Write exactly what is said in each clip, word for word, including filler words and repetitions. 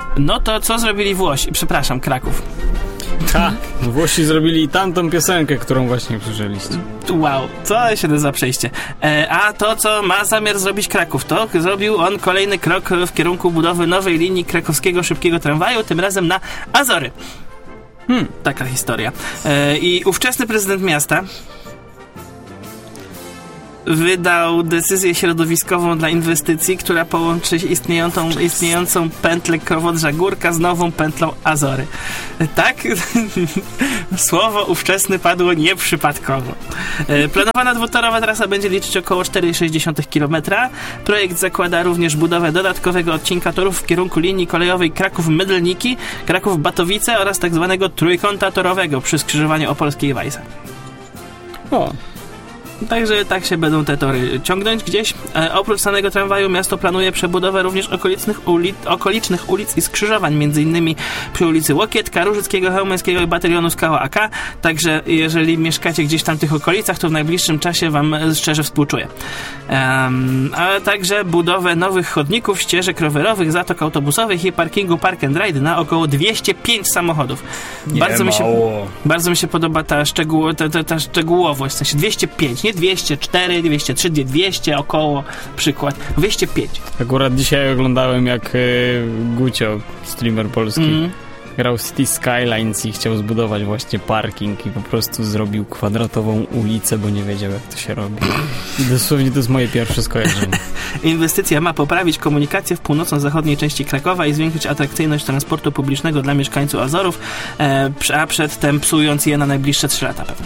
No to co zrobili Włosi? Przepraszam, Kraków. Ha! Włosi zrobili tamtą piosenkę, którą właśnie usłyszeliście. Wow, co się to za przejście. E, a to, co ma zamiar zrobić Kraków, to zrobił on kolejny krok w kierunku budowy nowej linii krakowskiego szybkiego tramwaju, tym razem na Azory. Hmm, taka historia. E, I ówczesny prezydent miasta wydał decyzję środowiskową dla inwestycji, która połączy istniejącą, istniejącą pętlę Krowodrza-Górka z nową pętlą Azory. Tak? Słowo ówczesny padło nieprzypadkowo. Planowana dwutorowa trasa będzie liczyć około cztery przecinek sześć dziesiątych kilometra. Projekt zakłada również budowę dodatkowego odcinka torów w kierunku linii kolejowej Kraków-Mydlniki, Kraków-Batowice oraz tak zwanego trójkąta torowego przy skrzyżowaniu Opolskiej i Wajsa. O. Także tak się będą te tory ciągnąć gdzieś. E, oprócz samego tramwaju miasto planuje przebudowę również okolicznych, uli- okolicznych ulic i skrzyżowań, między innymi przy ulicy Łokietka, Różyckiego, Chełmeńskiego i Baterionu Skała A K. Także jeżeli mieszkacie gdzieś tam w tych okolicach, to w najbliższym czasie wam szczerze współczuję. Um, a także budowę nowych chodników, ścieżek rowerowych, zatok autobusowych i parkingu Park and Ride na około dwieście pięć samochodów. Nie bardzo mi się, mało. bardzo mi się podoba ta, szczegół, ta, ta, ta szczegółowość, w sensie dwieście pięć, nie dwieście cztery, dwieście trzy, dwieście około, przykład, dwieście pięć. Akurat dzisiaj oglądałem, jak y, Gucio, streamer polski, mm. grał City Skylines i chciał zbudować właśnie parking i po prostu zrobił kwadratową ulicę, bo nie wiedział, jak to się robi. I dosłownie to jest moje pierwsze skojarzenie. Inwestycja ma poprawić komunikację w północno-zachodniej części Krakowa i zwiększyć atrakcyjność transportu publicznego dla mieszkańców Azorów, e, a przedtem psując je na najbliższe trzy lata pewnie.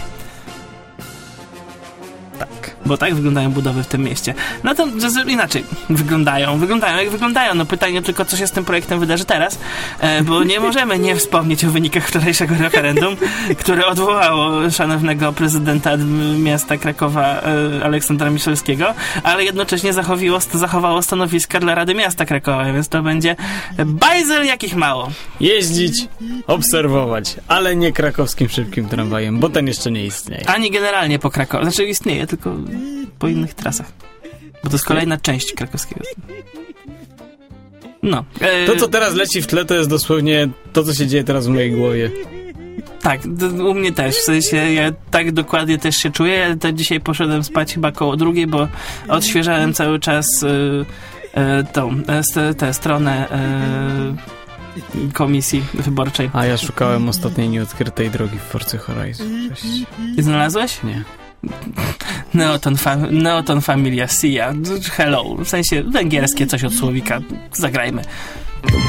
Tak, bo tak wyglądają budowy w tym mieście. No to inaczej wyglądają, wyglądają jak wyglądają. No pytanie tylko, co się z tym projektem wydarzy teraz, e, bo nie możemy nie wspomnieć o wynikach wczorajszego referendum, które odwołało szanownego prezydenta miasta Krakowa e, Aleksandra Miszalskiego, ale jednocześnie zachowało, zachowało stanowiska dla Rady Miasta Krakowa, więc to będzie bajzel jakich mało. Jeździć, obserwować, ale nie krakowskim szybkim tramwajem, bo ten jeszcze nie istnieje. Ani generalnie po Krakowie, znaczy istnieje, tylko po innych trasach. Bo to jest kolejna część krakowskiego. No. E... To, co teraz leci w tle, to jest dosłownie to, co się dzieje teraz w mojej głowie. Tak, u mnie też. W sensie ja tak dokładnie też się czuję. Ja to dzisiaj poszedłem spać chyba koło drugiej, bo odświeżałem cały czas e, e, tą e, tę stronę e, komisji wyborczej. A ja szukałem ostatniej nieodkrytej drogi w Forcy Horizon. Cześć. I znalazłeś? Nie. Neoton, fa- Neoton Familia Sia. Hello. W sensie węgierskie coś od słowika. Zagrajmy.